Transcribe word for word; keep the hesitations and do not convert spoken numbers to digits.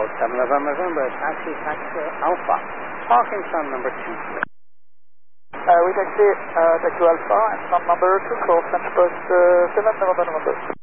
Bravo seven November November, taxi, taxi, Alpha. Parking son number two. Uh, we taxi, uh, taxi Alpha, and son number two, call transport uh, seven November November.